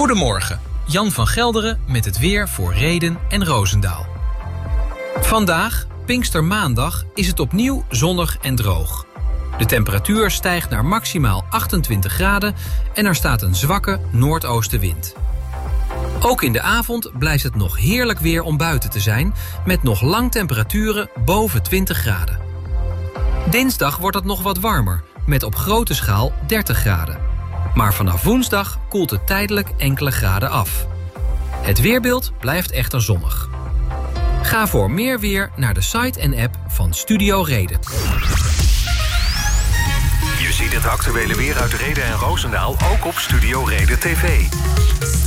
Goedemorgen, Jan van Gelderen met het weer voor Rheden en Roosendaal. Vandaag, Pinkstermaandag, is het opnieuw zonnig en droog. De temperatuur stijgt naar maximaal 28 graden en er staat een zwakke noordoostenwind. Ook in de avond blijft het nog heerlijk weer om buiten te zijn, met nog lang temperaturen boven 20 graden. Dinsdag wordt het nog wat warmer, met op grote schaal 30 graden. Maar vanaf woensdag koelt het tijdelijk enkele graden af. Het weerbeeld blijft echter zonnig. Ga voor meer weer naar de site en app van Studio Reden. Je ziet het actuele weer uit Rheden en Roosendaal ook op Studio Reden TV.